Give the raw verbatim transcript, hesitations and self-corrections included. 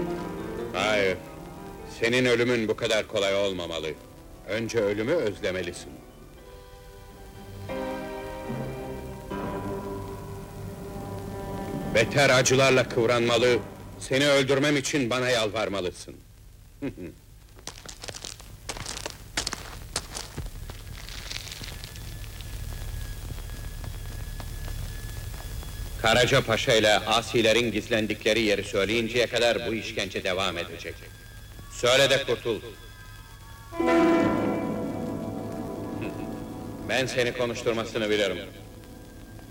Hayır, senin ölümün bu kadar kolay olmamalı. Önce ölümü özlemelisin. Beter acılarla kıvranmalı, seni öldürmem için bana yalvarmalısın. Karaca Paşa ile asilerin gizlendikleri yeri söyleyinceye kadar bu işkence devam edecek. Söyle de kurtul. Ben seni konuşturmasını bilirim.